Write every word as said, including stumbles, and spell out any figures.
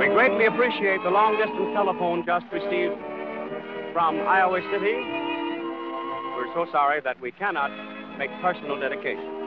We greatly appreciate the long-distance telephone just received from Iowa City. We're so sorry that we cannot make personal dedication.